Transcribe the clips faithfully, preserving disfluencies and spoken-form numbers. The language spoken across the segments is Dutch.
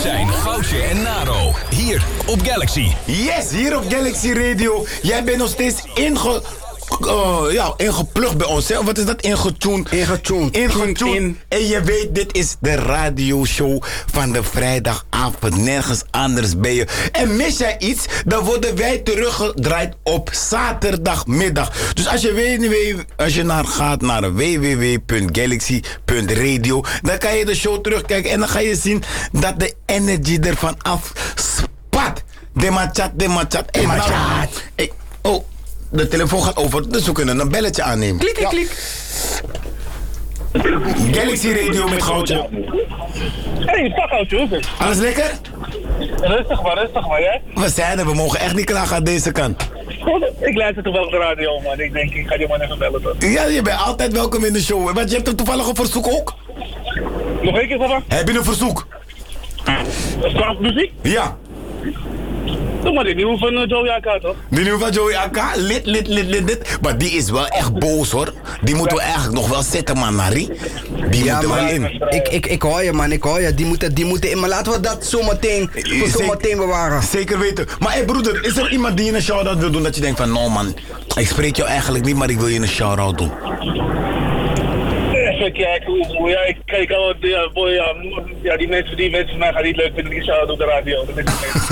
zijn Goudje en Naro. Hier op Galaxy. Yes, hier op Galaxy Radio. Jij bent nog steeds inge... Uh, ja, ingeplucht bij ons. Hè? Wat is dat? Ingetuned. Ingetuned. Ingetuned. In. En je weet, dit is de radioshow van de vrijdagavond. Nergens anders ben je. En mis jij iets, dan worden wij teruggedraaid op zaterdagmiddag. Dus als je, weet, als je naar gaat naar w w w punt galaxy punt radio, dan kan je de show terugkijken. En dan ga je zien dat de energy ervan afspat. De machat, de machat, de machat. Hey, oh. De telefoon gaat over, dus we kunnen een belletje aannemen. Klik, klik, klik. Galaxy Radio met Goudje. Hey, dag Goudje. Alles lekker? Rustig maar, rustig maar, hè? We zijn er, we mogen echt niet klagen aan deze kant. Ik luister toch wel op de radio, man. Ik denk, ik ga die man even bellen, toch? Ja, je bent altijd welkom in de show. Want je hebt er toevallig een verzoek ook? Nog één keer, papa? Heb je een verzoek? Straf muziek? Ja. Doe maar die nieuwe van uh, Joey A K, toch? Die nieuwe van Joey A K? Lid, lid, lid, lid, lid. Maar die is wel echt boos, hoor. Die moeten we eigenlijk nog wel zetten, man, Marie. Die ja, moeten maar wel in. Ik, ik, ik hoor je, man. Ik hoor je. Die moeten, die moeten in. Maar laten we dat zometeen, voor zometeen bewaren. Zeker weten. Maar hé, hey, broeder, is er iemand die je een shout-out wil doen dat je denkt van, nou man, ik spreek jou eigenlijk niet, maar ik wil je een shout-out doen? Even kijken, ja, ik kijk al, ja, boy, ja, ja, die mensen, die mensen van mij gaan niet leuk vinden, die shout-out op de radio. Dat is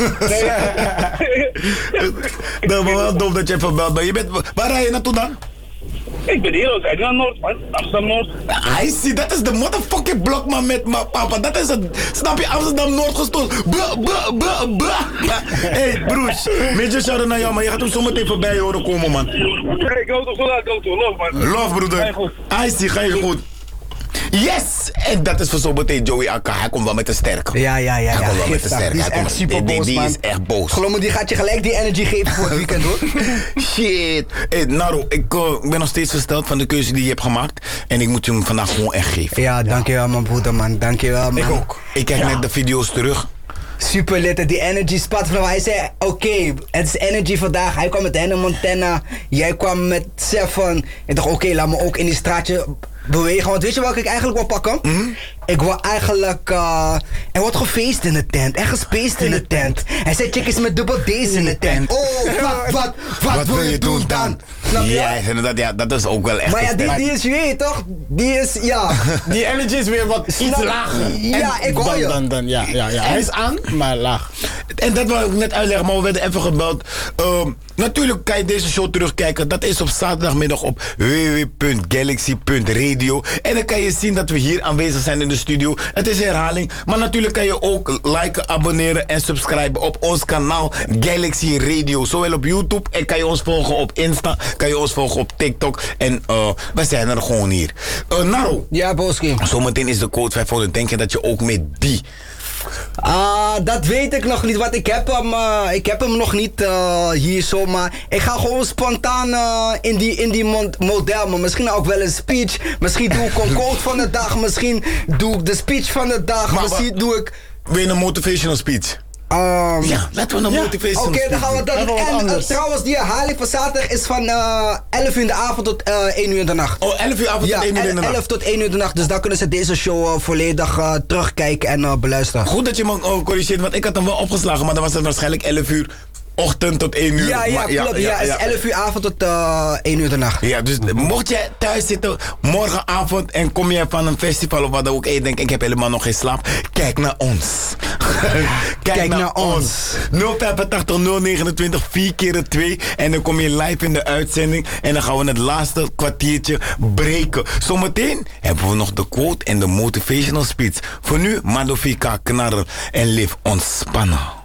niet Dat is wel dom dat je even belt, maar je bent, waar rij je naartoe dan? Ik ben hier ook, ik ben naar Noord, man. Amsterdam-Noord. Hij ziet, dat is de motherfucking blok, man, met mijn papa. Dat is het, snap je, Amsterdam-Noord gestoeld. Buh, buh, buh, buh. Hé, hey, broers, major shout-out naar jou, maar je gaat hem zo meteen voorbij horen komen, man. Ik go toch, zo laat, go toch, love, man. Love, broeder. Ga je goed. Hij ziet, ga je goed. Yes! En dat is voor zo meteen Joey A K. Hij komt wel met de sterke. Ja, ja, ja. Hij ja. komt wel met de Giftig. sterke. Die is Hij komt- echt super die, boos, die, man. die is echt boos. Geloof me, die gaat je gelijk die energy geven voor het weekend, hoor. Shit. Hey, Naro, ik uh, ben nog steeds versteld van de keuze die je hebt gemaakt. En ik moet je hem vandaag gewoon echt geven. Ja, dankjewel, mijn broeder, man. Dankjewel, man. Ik ook. Ik kijk Ja. net de video's terug. Super lit, die energy spat van hem. Hij zei, oké, okay, het is energy vandaag. Hij kwam met Hannah Montana. Jij kwam met Seven. Ik dacht, oké, okay, laat me ook in die straatje bewegen. Want weet je welke ik eigenlijk wil pakken? Mm-hmm. Ik wil eigenlijk... Uh, er wordt gefeest in de tent. Er gespeest in de tent. Hij zei, chickies met dubbel D's in de tent. Oh, wat, wat, wat, wat wil je doen dan? Snap je? Ja, inderdaad, ja, dat is ook wel echt. Maar ja, die, die is, je weet toch? Die is, ja. Die energy is weer wat iets lager. Ja, En ik hoor dan, je. dan, dan, ja, ja, ja. Hij is aan, maar laag. En dat wou ik net uitleggen, maar we werden even gebeld. Uh, natuurlijk kan je deze show terugkijken. Dat is op zaterdagmiddag op w w w punt galaxy punt radio. En dan kan je zien dat we hier aanwezig zijn in de studio. Het is herhaling. Maar natuurlijk kan je ook liken, abonneren en subscriben op ons kanaal Galaxy Radio. Zowel op YouTube en kan je ons volgen op Insta. Kan je ons volgen op TikTok. En uh, we zijn er gewoon hier. Uh, Naro. Ja, Boski. Zometeen is de code vijfhonderd. Denk je dat je ook met die... Ah, dat weet ik nog niet, want ik heb hem, uh, ik heb hem nog niet uh, hier zo, maar ik ga gewoon spontaan uh, in die, in die mon- model, maar misschien ook wel een speech, misschien doe ik een quote van de dag, misschien doe ik de speech van de dag, Maar, misschien maar, doe ik... Wil je een motivational speech? Um, Ja, laten we een Ja. motivational Oké, speech dan gaan we dat Even doen. wat En uh, anders. trouwens, die herhaling van zaterdag is van uh, elf uur in de avond tot uh, één uur in de nacht. Oh, elf uur avond Ja, tot één uur in de nacht. elf tot één uur in de nacht, dus dan kunnen ze deze show uh, volledig uh, terugkijken en uh, beluisteren. Goed dat je me uh, corrigeert, want ik had hem wel opgeslagen, maar dan was het waarschijnlijk elf uur ochtend tot één uur. Ja, ja, Maar, klopt. Ja, het is elf uur avond tot uh, één uur de nacht. Ja, dus mocht jij thuis zitten morgenavond en kom je van een festival of wat dan ook en je denkt ik heb helemaal nog geen slaap, kijk naar ons. kijk, Kijk naar ons. nul vijfentachtig nul negenentwintig vier keer twee en dan kom je live in de uitzending en dan gaan we het laatste kwartiertje breken. Zometeen hebben we nog de quote en de motivational speech. Voor nu, Madovika knarren en live ontspannen.